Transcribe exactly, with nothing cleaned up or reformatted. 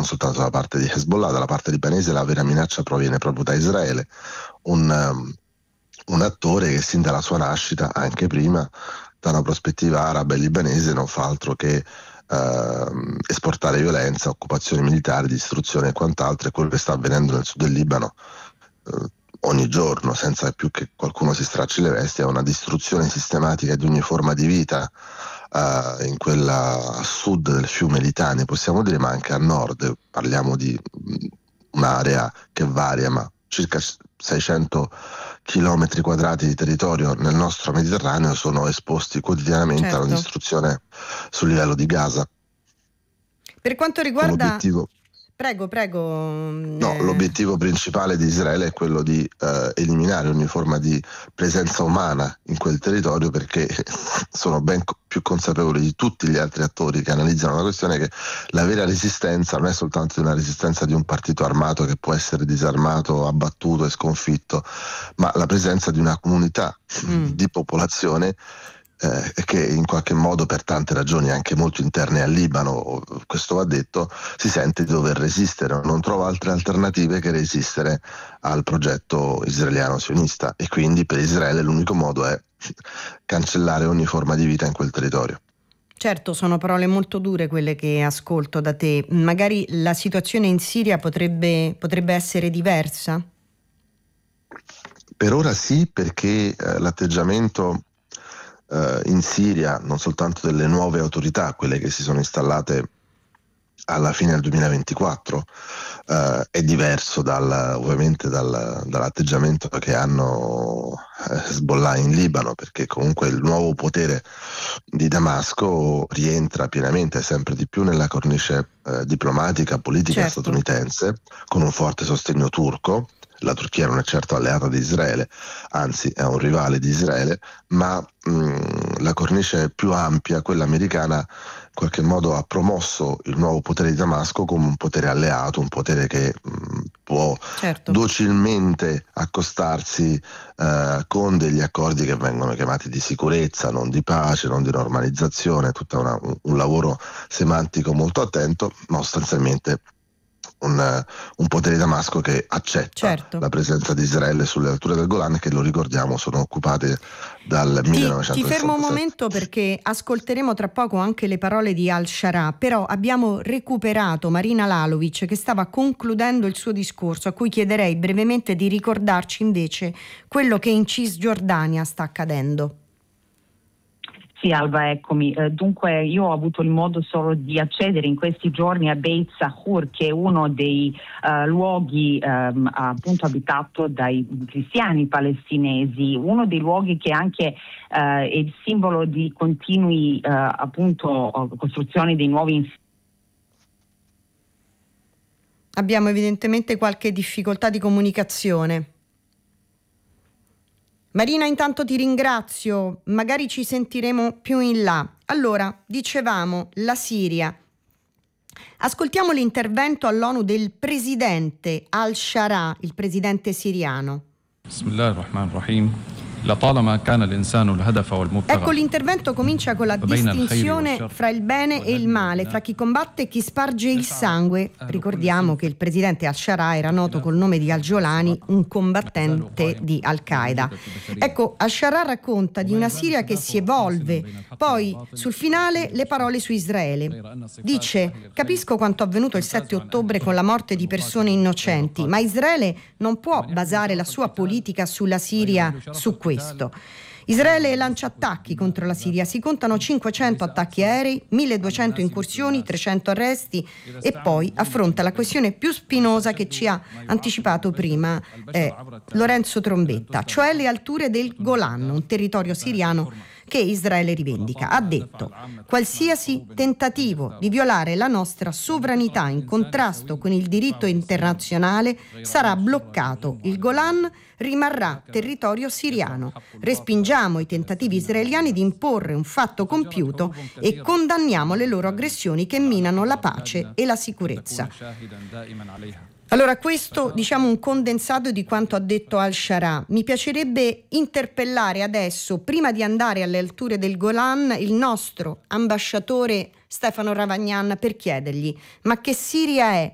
soltanto dalla parte di Hezbollah, dalla parte libanese la vera minaccia proviene proprio da Israele, un, um, un attore che sin dalla sua nascita, anche prima, da una prospettiva araba e libanese non fa altro che uh, esportare violenza, occupazioni militari, distruzione e quant'altro, e quello che sta avvenendo nel sud del Libano uh, ogni giorno, senza più che qualcuno si stracci le vesti, è una distruzione sistematica di ogni forma di vita uh, in quella a sud del fiume Litani, possiamo dire, ma anche a nord. Parliamo di un'area che varia, ma circa seicento chilometri quadrati di territorio nel nostro Mediterraneo sono esposti quotidianamente certo. a una distruzione sul livello di Gaza. Per quanto riguarda... Prego, prego. No, eh... l'obiettivo principale di Israele è quello di eh, eliminare ogni forma di presenza umana in quel territorio, perché sono ben co- più consapevoli di tutti gli altri attori che analizzano la questione che la vera resistenza non è soltanto una resistenza di un partito armato che può essere disarmato, abbattuto e sconfitto, ma la presenza di una comunità mm. di popolazione Eh, che in qualche modo, per tante ragioni anche molto interne al Libano, questo va detto, si sente di dover resistere, non trova altre alternative che resistere al progetto israeliano sionista, e quindi per Israele l'unico modo è cancellare ogni forma di vita in quel territorio. Certo, sono parole molto dure quelle che ascolto da te. Magari la situazione in Siria potrebbe, potrebbe essere diversa? Per ora sì, perché eh, l'atteggiamento Uh, in Siria, non soltanto delle nuove autorità, quelle che si sono installate alla fine del duemilaventiquattro, uh, è diverso dal, ovviamente dal, dall'atteggiamento che hanno Hezbollah in Libano, perché comunque il nuovo potere di Damasco rientra pienamente, sempre di più, nella cornice uh, diplomatica, politica certo. statunitense, con un forte sostegno turco. La Turchia non è certo alleata di Israele, anzi è un rivale di Israele, ma mh, la cornice più ampia, quella americana, in qualche modo ha promosso il nuovo potere di Damasco come un potere alleato, un potere che mh, può certo. docilmente accostarsi eh, con degli accordi che vengono chiamati di sicurezza, non di pace, non di normalizzazione, tutto una, un, un lavoro semantico molto attento, ma sostanzialmente Un, un potere di Damasco che accetta certo. la presenza di Israele sulle alture del Golan, che lo ricordiamo sono occupate dal ti, millenovecentosessantasette. Ti fermo un momento, perché ascolteremo tra poco anche le parole di Al-Sharah, però abbiamo recuperato Marina Lalovic che stava concludendo il suo discorso, a cui chiederei brevemente di ricordarci invece quello che in Cisgiordania sta accadendo. Sì, Alba, eccomi. Eh, dunque io ho avuto il modo solo di accedere in questi giorni a Beit Sahur, che è uno dei uh, luoghi um, appunto abitato dai cristiani palestinesi, uno dei luoghi che anche uh, è il simbolo di continui uh, appunto costruzioni dei nuovi. Abbiamo evidentemente qualche difficoltà di comunicazione. Marina, intanto ti ringrazio, magari ci sentiremo più in là. Allora, dicevamo, la Siria. Ascoltiamo l'intervento all'ONU del presidente Al-Sharah, il presidente siriano. Bismillahirrahmanirrahim. Ecco, l'intervento comincia con la distinzione fra il bene e il male, fra chi combatte e chi sparge il sangue. Ricordiamo che il presidente Al-Sharah era noto col nome di Al-Jolani, un combattente di Al-Qaeda. Ecco, Al-Sharah racconta di una Siria che si evolve. Poi, sul finale, le parole su Israele. Dice: capisco quanto avvenuto il sette ottobre con la morte di persone innocenti, ma Israele non può basare la sua politica sulla Siria su questo. Israele lancia attacchi contro la Siria, si contano cinquecento attacchi aerei, milleduecento incursioni, trecento arresti, e poi affronta la questione più spinosa che ci ha anticipato prima eh, Lorenzo Trombetta, cioè le alture del Golan, un territorio siriano che Israele rivendica. Ha detto: qualsiasi tentativo di violare la nostra sovranità in contrasto con il diritto internazionale sarà bloccato. Il Golan rimarrà territorio siriano. Respingiamo i tentativi israeliani di imporre un fatto compiuto e condanniamo le loro aggressioni che minano la pace e la sicurezza. Allora, questo, diciamo, un condensato di quanto ha detto Al-Sharah. Mi piacerebbe interpellare adesso, prima di andare alle alture del Golan, il nostro ambasciatore Stefano Ravagnan, per chiedergli: ma che Siria è